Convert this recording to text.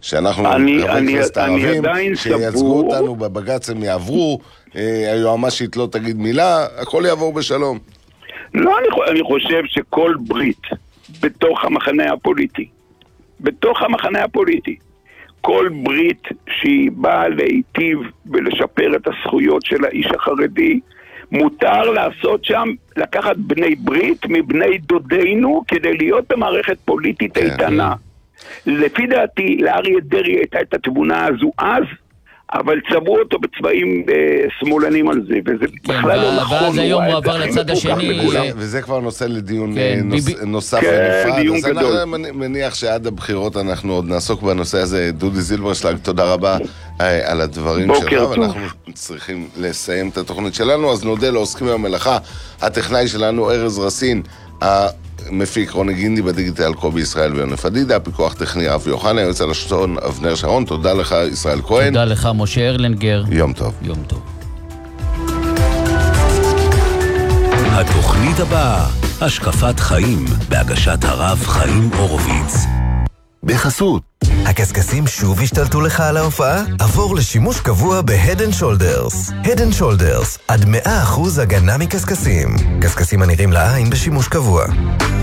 שאנחנו חברי כנסת הערבים, שייצגו אותנו בבג"ץ הם יעברו, היועמ"שית לא תגיד מילה, הכל יעבור בשלום. לא, אני חושב שכל ברית בתוך המחנה הפוליטי, כל ברית שהיא באה להיטיב ולשפר את הזכויות של האיש החרדי, מותר לעשות שם, לקחת בני ברית מבני דודינו כדי להיות במערכת פוליטית איתנה. לפי דעתי, לאריה דרעי הייתה את התבונה הזו אז, אבל צבעו אותו בצבעים שמאלנים על זה, וזה בכלל לא נכון. ואז היום הוא עבר לצד השני. וזה כבר נושא לדיון נוסף ונפרד. אז אני מניח שעד הבחירות אנחנו עוד נעסוק בנושא הזה. דודי זילברשלג, תודה רבה על הדברים שלך, ואנחנו צריכים לסיים את התוכנית שלנו, אז נודה לעוסקים במלאכה. הטכנאי שלנו ארז רסין, מפיק רוני גינדי, בדיגיטל קובי ישראל ויונף אדידה, פיקוח טכני אבי יוחנה, יועץ על השלטון אבנר שרון. תודה לך ישראל כהן. תודה לך משה ארלנגר. יום טוב. יום טוב. התוכנית הבאה, השקפת חיים, בהגשת הרב חיים הורוביץ. בחסות הקסקסים שוב השתלטו לך על ההופעה? עבור לשימוש קבוע ב-Head & Shoulders. Head & Shoulders, עד 100% הגנה מקסקסים. קסקסים הנראים לעין בשימוש קבוע.